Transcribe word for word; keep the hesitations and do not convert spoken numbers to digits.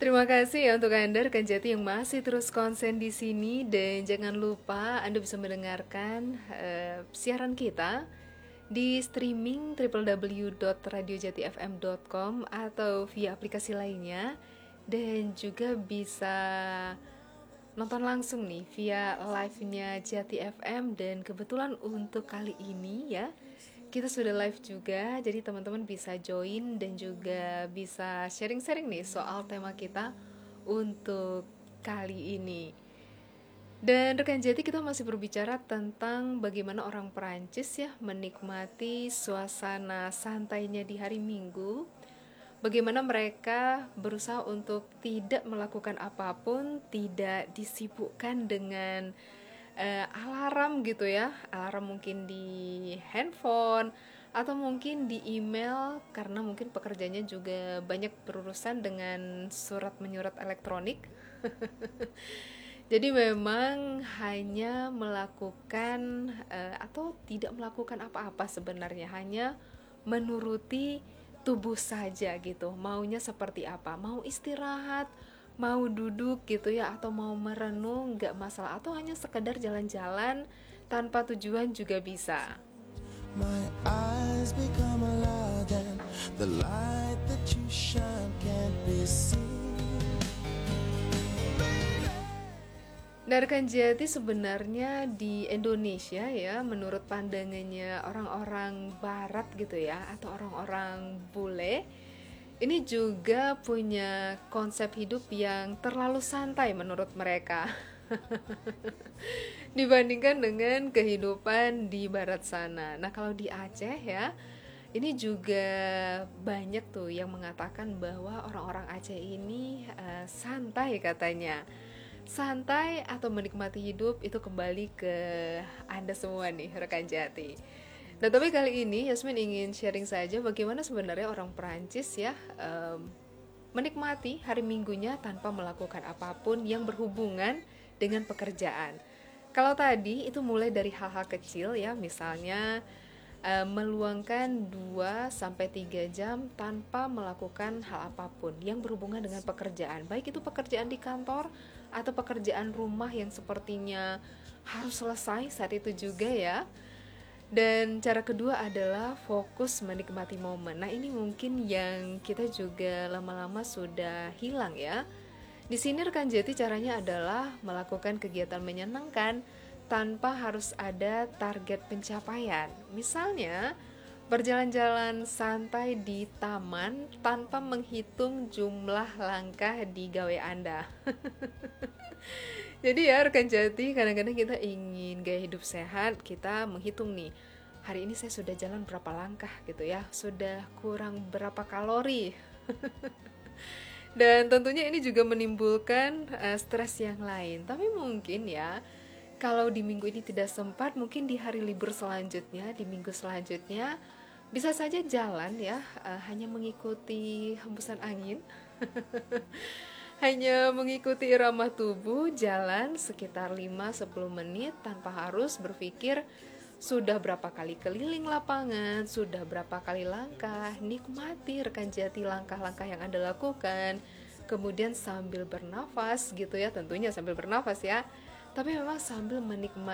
Terima kasih ya untuk Anda rekan Jati yang masih terus konsen di sini dan jangan lupa Anda bisa mendengarkan uh, siaran kita di streaming w w w dot radio jati f m dot com atau via aplikasi lainnya dan juga bisa nonton langsung nih via live-nya Jati F M. Dan kebetulan untuk kali ini ya kita sudah live juga, jadi teman-teman bisa join dan juga bisa sharing-sharing nih soal tema kita untuk kali ini. Dan rekan Jati, kita masih berbicara tentang bagaimana orang Perancis ya menikmati suasana santainya di hari Minggu. Bagaimana mereka berusaha untuk tidak melakukan apapun, tidak disibukkan dengan uh, alarm gitu ya, alarm mungkin di handphone atau mungkin di email karena mungkin pekerjaannya juga banyak berurusan dengan surat menyurat elektronik. Jadi memang hanya melakukan uh, atau tidak melakukan apa-apa sebenarnya, hanya menuruti tubuh saja gitu, maunya seperti apa, mau istirahat, mau duduk gitu ya, atau mau merenung gak masalah, atau hanya sekedar jalan-jalan tanpa tujuan juga bisa. My eyes become alive and the light that you shine can't be seen. Rekan Jati, sebenarnya di Indonesia ya, menurut pandangannya orang-orang barat gitu ya, atau orang-orang bule, ini juga punya konsep hidup yang terlalu santai menurut mereka dibandingkan dengan kehidupan di barat sana. Nah, kalau di Aceh ya, ini juga banyak tuh yang mengatakan bahwa orang-orang Aceh ini uh, santai katanya. Santai atau menikmati hidup itu kembali ke Anda semua nih rekan Jati. Nah, tapi kali ini Yasmin ingin sharing saja bagaimana sebenarnya orang Perancis ya um, menikmati hari Minggunya tanpa melakukan apapun yang berhubungan dengan pekerjaan. Kalau tadi itu mulai dari hal-hal kecil ya, misalnya uh, meluangkan dua sampai tiga jam tanpa melakukan hal apapun yang berhubungan dengan pekerjaan, baik itu pekerjaan di kantor atau pekerjaan rumah yang sepertinya harus selesai saat itu juga ya. Dan cara kedua adalah fokus menikmati momen. Nah, ini mungkin yang kita juga lama-lama sudah hilang ya. Di sini rekan Jati caranya adalah melakukan kegiatan menyenangkan tanpa harus ada target pencapaian. Misalnya, berjalan-jalan santai di taman tanpa menghitung jumlah langkah di gawe Anda. Jadi ya rekan Jati, kadang-kadang kita ingin gaya hidup sehat, kita menghitung nih, hari ini saya sudah jalan berapa langkah gitu ya, sudah kurang berapa kalori. Dan tentunya ini juga menimbulkan uh, stres yang lain. Tapi mungkin ya, kalau di minggu ini tidak sempat, mungkin di hari libur selanjutnya, di minggu selanjutnya bisa saja jalan ya, uh, hanya mengikuti hembusan angin. Hanya mengikuti irama tubuh, jalan sekitar lima sampai sepuluh menit tanpa harus berpikir sudah berapa kali keliling lapangan, sudah berapa kali langkah. Nikmati rekan Jati langkah-langkah yang Anda lakukan. Kemudian sambil bernafas gitu ya, tentunya sambil bernafas ya. Tapi memang sambil menikmati